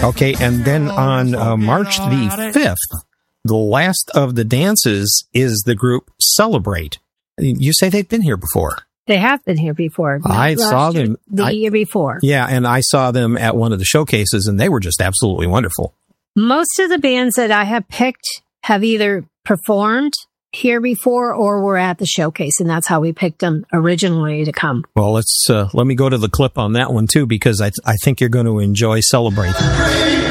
Okay, and then on March the 5th, the last of the dances is the group Celebrate. You say they've been here before. They have been here before. I saw them the year before. Yeah, and I saw them at one of the showcases, and they were just absolutely wonderful. Most of the bands that I have picked have either performed here before or were at the showcase, and that's how we picked them originally to come. Well, let me go to the clip on that one, too, because I think you're going to enjoy Celebrate.